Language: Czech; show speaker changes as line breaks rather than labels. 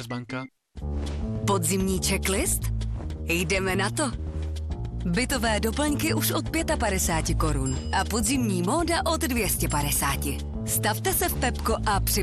banka.
Podzimní checklist? Jdeme na to. Bytové doplňky už od 55 korun a podzimní móda od 250. Stavte se v Pepko a